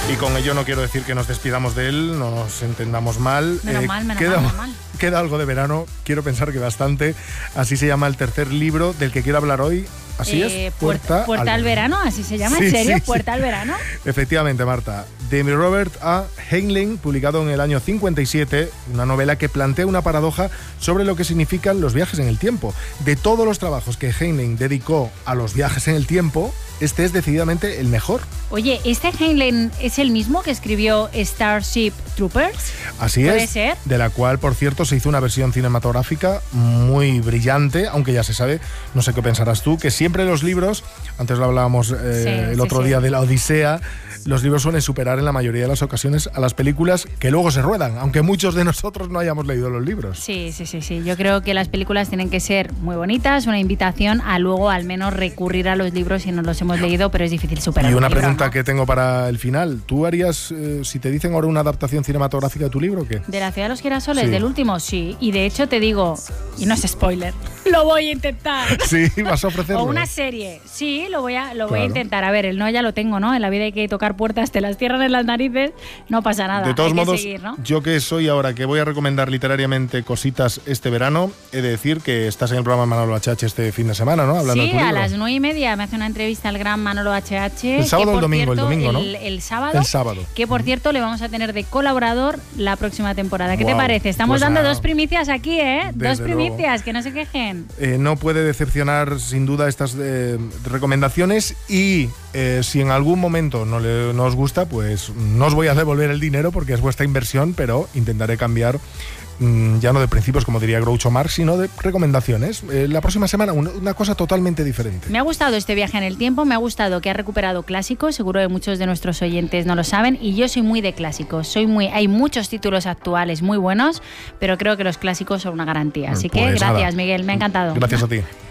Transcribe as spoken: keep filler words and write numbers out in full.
Y con ello no quiero decir que nos despidamos de él, no nos entendamos mal. Menos eh, mal, menos queda, mal, menos mal. Queda algo de verano, quiero pensar que bastante. Así se llama el tercer libro del que quiero hablar hoy. Así eh, es, Puerta, Puerta al, al verano. verano, así se llama, sí, ¿en serio? Sí, ¿Puerta sí. al verano? Efectivamente, Marta. De Robert A. Heinlein, publicado en el año cincuenta y siete, una novela que plantea una paradoja sobre lo que significan los viajes en el tiempo. De todos los trabajos que Heinlein dedicó a los viajes en el tiempo, este es decididamente el mejor. Oye, ¿este Heinlein es el mismo que escribió Starship Troopers? Así ¿Puede es, ser? De la cual, por cierto, se hizo una versión cinematográfica muy brillante, aunque ya se sabe, no sé qué pensarás tú, que siempre los libros, antes lo hablábamos eh, sí, el sí, otro sí. día de la Odisea, los libros suelen superar en la mayoría de las ocasiones a las películas que luego se ruedan, aunque muchos de nosotros no hayamos leído los libros. Sí, sí, sí, sí. Yo creo que las películas tienen que ser muy bonitas, una invitación a luego al menos recurrir a los libros si no los hemos leído, pero es difícil superar. Y una un libro, pregunta ¿no? que tengo para el final. ¿Tú harías, eh, si te dicen ahora una adaptación cinematográfica de tu libro, o qué? ¿De la ciudad de los girasoles? Sí. ¿Del último? Sí. Y de hecho te digo, y no es spoiler, lo voy a intentar. Sí, vas a ofrecerlo. O una serie. Sí, lo voy a, lo voy Claro. a intentar. A ver, el no ya lo tengo, ¿no? En la vida hay que tocar puertas, te las cierran en las narices, no pasa nada. De todos hay modos, que seguir, ¿no? yo que soy ahora que voy a recomendar literariamente cositas este verano, he de decir que estás en el programa Manolo H H este fin de semana, ¿no? Hablando Sí, de tu a libro. las nueve y media me hace una entrevista el gran Manolo H H. El sábado que, o el por domingo, cierto, el domingo, ¿no? El, el sábado. El sábado. Que por cierto le vamos a tener de colaborador la próxima temporada. ¿Qué Wow. te parece? Estamos Pues dando nada. dos primicias aquí, ¿eh? Desde dos luego. primicias, que no se quejen. Eh, no puede decepcionar sin duda estas eh, recomendaciones y eh, si en algún momento no, le, no os gusta, pues no os voy a devolver el dinero porque es vuestra inversión, pero intentaré cambiar mmm, ya no de principios como diría Groucho Marx, sino de recomendaciones. Eh, la próxima semana una, una cosa totalmente diferente. Me ha gustado este viaje en el tiempo, me ha gustado que ha recuperado clásicos, seguro que muchos de nuestros oyentes no lo saben, y yo soy muy de clásicos, soy muy, hay muchos títulos actuales muy buenos, pero creo que los clásicos son una garantía. Así Pues que gracias, nada. Miguel, me ha encantado. Gracias a ti.